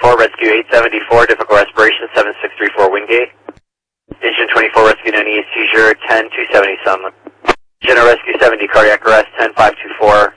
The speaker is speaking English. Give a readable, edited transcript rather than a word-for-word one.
24, rescue 874, difficult respiration, 7634 Wingate. Station 24, rescue 98 seizure, 10270 Sunland. General rescue 70, cardiac arrest, 10524,